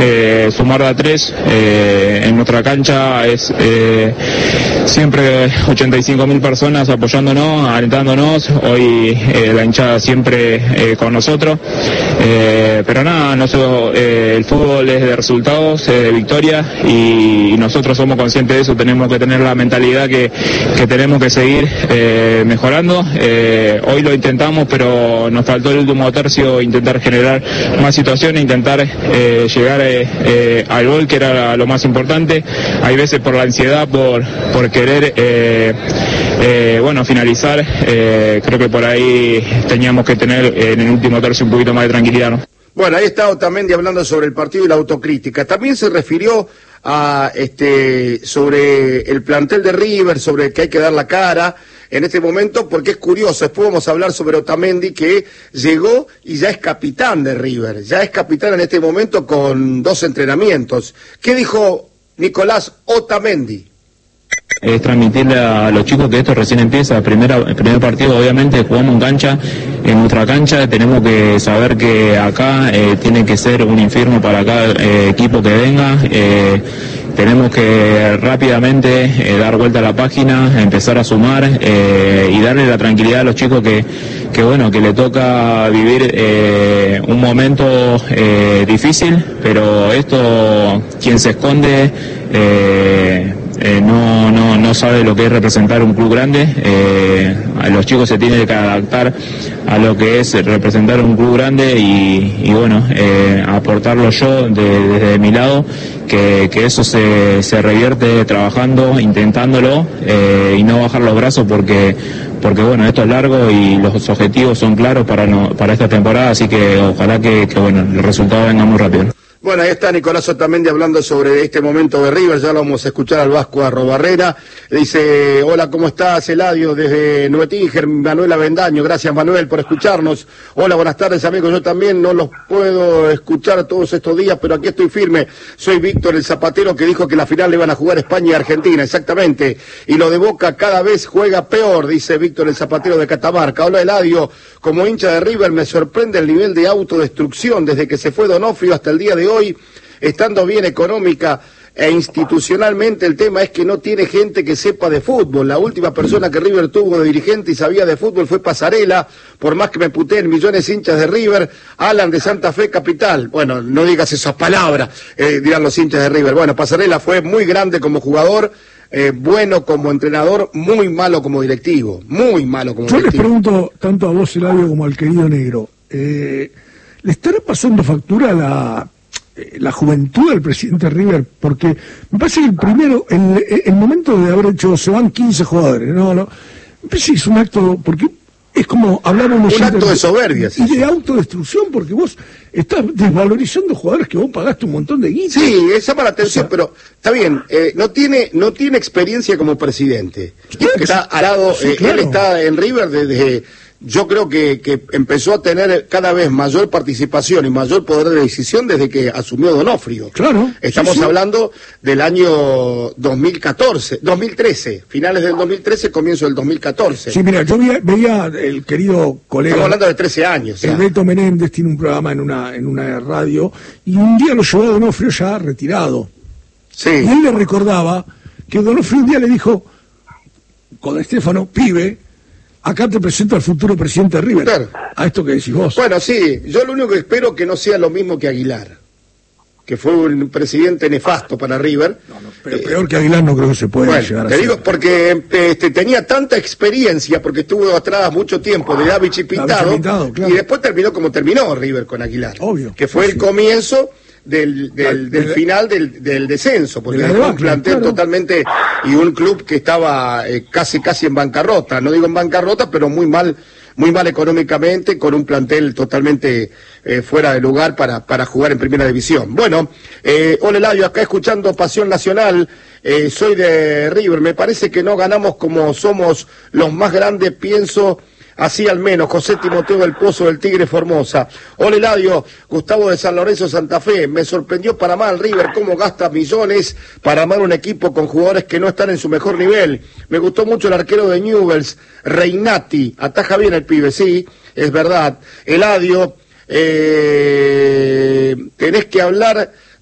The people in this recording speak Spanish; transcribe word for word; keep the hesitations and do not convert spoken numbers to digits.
eh, sumar de a tres eh, en nuestra cancha es eh, siempre ochenta y cinco mil personas apoyándonos, alentándonos, hoy eh, la hinchada siempre eh, con nosotros, eh, pero nada, nosotros, eh, el fútbol es de resultados, eh, de victorias, y, y nosotros somos conscientes de eso, tenemos que tener la mentalidad que, que tenemos que seguir eh, mejorando. Eh, hoy lo intentamos, pero nos faltó el último tercio, intentar generar más situaciones, intentar eh, llegar eh, eh, al gol, que era lo más importante. Hay veces por la ansiedad, por, por querer eh, eh, bueno, finalizar, eh, creo que por ahí teníamos que tener en el último tercio un poquito más de tranquilidad, ¿no? Bueno, ahí está Otamendi hablando sobre el partido y la autocrítica. También se refirió a este sobre el plantel de River, sobre que hay que dar la cara en este momento, porque es curioso. Después vamos a hablar sobre Otamendi, que llegó y ya es capitán de River, ya es capitán en este momento con dos entrenamientos. ¿Qué dijo Nicolás Otamendi? Es transmitirle a los chicos que esto recién empieza. Primera, el primer partido, obviamente, jugamos en cancha, en nuestra cancha. Tenemos que saber que acá eh, tiene que ser un infierno para cada eh, equipo que venga. Eh, tenemos que rápidamente eh, dar vuelta a la página, empezar a sumar eh, y darle la tranquilidad a los chicos que, que bueno, que le toca vivir eh, un momento eh, difícil, pero esto, quien se esconde eh, Eh, no, no, no sabe lo que es representar un club grande. Eh, a los chicos se tienen que adaptar a lo que es representar un club grande y, y bueno, eh, aportarlo yo de, desde mi lado, que, que eso se, se revierte trabajando, intentándolo eh, y no bajar los brazos, porque porque bueno, esto es largo y los objetivos son claros para, no, para esta temporada, así que ojalá que, que bueno, el resultado venga muy rápido. Bueno, ahí está Nicolás Otamendi hablando sobre este momento de River. Ya lo vamos a escuchar al Vasco Arrobarrera. Dice: hola, ¿cómo estás, Eladio? Desde Nuetinger, Manuel Avendaño. Gracias, Manuel, por escucharnos. Hola, buenas tardes, amigos. Yo también no los puedo escuchar todos estos días, pero aquí estoy firme. Soy Víctor el Zapatero, que dijo que la final le iban a jugar España y Argentina, exactamente. Y lo de Boca cada vez juega peor, dice Víctor el Zapatero de Catamarca. Hola, Eladio. Como hincha de River me sorprende el nivel de autodestrucción desde que se fue Donofrio hasta el día de hoy. Hoy, estando bien económica e institucionalmente, el tema es que no tiene gente que sepa de fútbol. La última persona que River tuvo de dirigente y sabía de fútbol fue Pasarela, por más que me puteen millones de hinchas de River. Alan de Santa Fe Capital. Bueno, no digas esas palabras, eh, dirán los hinchas de River. Bueno, Pasarela fue muy grande como jugador, eh, bueno como entrenador, muy malo como directivo, muy malo como Yo directivo. les pregunto tanto a vos, Eladio, como al querido Negro, eh, ¿le estará pasando factura la... la juventud del presidente River? Porque me parece que el primero, el, el momento de haber hecho, se van quince jugadores, no, no, me parece que es un acto, porque es como hablábamos un acto de soberbia, y de autodestrucción, porque vos estás desvalorizando jugadores que vos pagaste un montón de guita. Sí, llama la atención, o sea, pero está bien, eh, no tiene no tiene experiencia como presidente. Claro, está arado, sí, eh, claro. Él está en River desde... Yo creo que, que empezó a tener cada vez mayor participación y mayor poder de decisión desde que asumió Donofrio. Claro. Estamos sí, sí. hablando del año dos mil catorce, dos mil trece, finales del dos mil trece, comienzo del dos mil catorce. Sí, mira, yo veía, veía el querido colega... Estamos hablando de trece años. El Beto Menéndez tiene un programa en una, en una radio y un día lo llevó a Donofrio ya retirado. Sí. Y él le recordaba que Donofrio un día le dijo, con Estefano, pibe, acá te presento al futuro presidente de River. Claro. A esto que decís vos. Bueno, sí, yo lo único que espero que no sea lo mismo que Aguilar, que fue un presidente nefasto para River. No, no, pero eh, peor que Aguilar no creo que se pueda bueno, llegar a te ser. digo porque este, tenía tanta experiencia, porque estuvo atrás mucho tiempo de David y Pintado, Pintado claro. Y después terminó como terminó River con Aguilar. Obvio. Que fue sí. el comienzo del, del, del de final del, del descenso, porque de dejó un plantel claro. totalmente, y un club que estaba eh, casi casi en bancarrota, no digo en bancarrota, pero muy mal, muy mal económicamente, con un plantel totalmente eh, fuera de lugar para, para jugar en primera división. Bueno, eh, hola Eladio, acá escuchando Pasión Nacional, eh, soy de River, me parece que no ganamos como somos los más grandes, pienso... Así al menos, José Timoteo del Pozo del Tigre Formosa. Hola Eladio, Gustavo de San Lorenzo Santa Fe. Me sorprendió para mal River cómo gasta millones para armar un equipo con jugadores que no están en su mejor nivel. Me gustó mucho el arquero de Newell's, Reinati. Ataja bien el pibe, sí, es verdad. Eladio, eh, tenés que hablar...